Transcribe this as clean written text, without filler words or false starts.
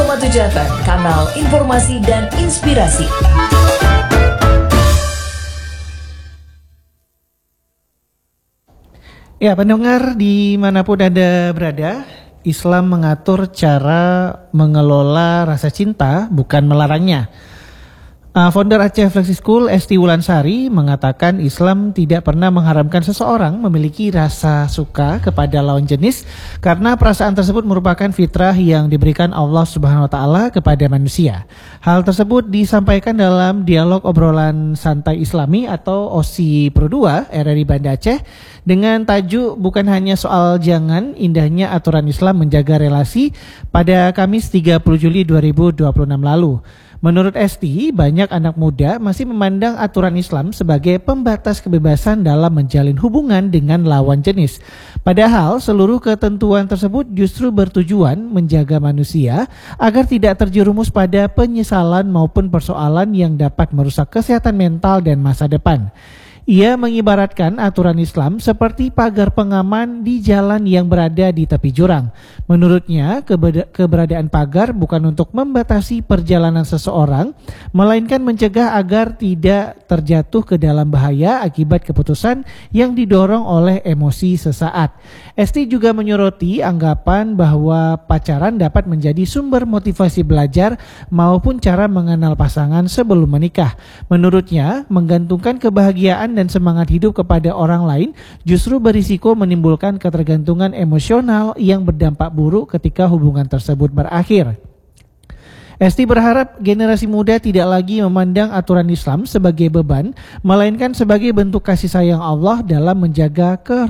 101,7 FM, kanal informasi dan inspirasi. Ya, pendengar dimanapun Anda berada, Islam mengatur cara mengelola rasa cinta, bukan melarangnya. Founder Aceh Flexi School, Esti Wulansari, mengatakan Islam tidak pernah mengharamkan seseorang memiliki rasa suka kepada lawan jenis karena perasaan tersebut merupakan fitrah yang diberikan Allah Subhanahu wa taala kepada manusia. Hal tersebut disampaikan dalam dialog obrolan santai Islami atau OSI Pro 2 RRI Banda Aceh dengan tajuk bukan hanya soal jangan indahnya aturan Islam menjaga relasi pada Kamis 30 Juli 2026 lalu. Menurut Esti, banyak anak muda masih memandang aturan Islam sebagai pembatas kebebasan dalam menjalin hubungan dengan lawan jenis. Padahal seluruh ketentuan tersebut justru bertujuan menjaga manusia agar tidak terjerumus pada penyesalan maupun persoalan yang dapat merusak kesehatan mental dan masa depan. Ia mengibaratkan aturan Islam seperti pagar pengaman di jalan yang berada di tepi jurang. Menurutnya, keberadaan pagar bukan untuk membatasi perjalanan seseorang, melainkan mencegah agar tidak terjatuh ke dalam bahaya akibat keputusan yang didorong oleh emosi sesaat. Esti juga menyoroti anggapan bahwa pacaran dapat menjadi sumber motivasi belajar maupun cara mengenal pasangan sebelum menikah. Menurutnya, menggantungkan kebahagiaan dan semangat hidup kepada orang lain justru berisiko menimbulkan ketergantungan emosional yang berdampak buruk ketika hubungan tersebut berakhir. Esti berharap generasi muda tidak lagi memandang aturan Islam sebagai beban, melainkan sebagai bentuk kasih sayang Allah dalam menjaga